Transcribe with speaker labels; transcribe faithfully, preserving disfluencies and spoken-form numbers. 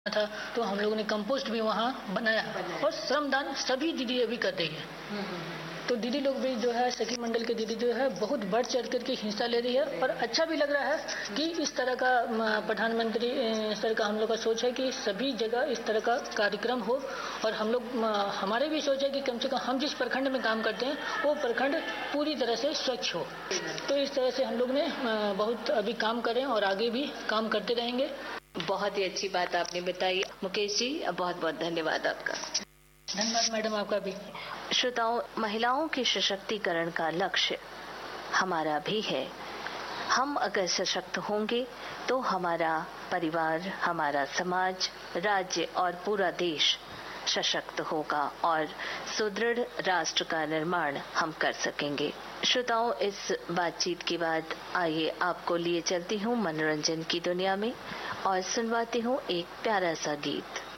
Speaker 1: था तो हम लोगों ने कंपोस्ट भी वहाँ बनाया और श्रमदान सभी दीदी अभी कर रही है। तो दीदी लोग भी जो है सखी मंडल के दीदी जो है बहुत बढ़ चढ़ करके हिस्सा ले रही है और अच्छा भी लग रहा है कि इस तरह का प्रधानमंत्री सर का हम लोग का सोच है कि सभी जगह इस तरह का कार्यक्रम हो और हम लोग हमारे भी सोच है कि कम से कम हम जिस प्रखंड में काम करते हैं वो प्रखंड पूरी तरह से स्वच्छ हो। तो इस तरह से हम लोग ने बहुत अभी काम करें और आगे भी काम करते रहेंगे।
Speaker 2: बहुत ही अच्छी बात आपने बताई मुकेश जी, बहुत बहुत धन्यवाद आपका।
Speaker 1: धन्यवाद मैडम आपका भी।
Speaker 2: श्रोताओं, महिलाओं के सशक्तिकरण का लक्ष्य हमारा भी है। हम अगर सशक्त होंगे तो हमारा परिवार, हमारा समाज, राज्य और पूरा देश सशक्त होगा और सुदृढ़ राष्ट्र का निर्माण हम कर सकेंगे। श्रोताओं, इस बातचीत के बाद आइए आपको लिए चलती हूँ मनोरंजन की दुनिया में और सुनवाती हूँ एक प्यारा सा गीत।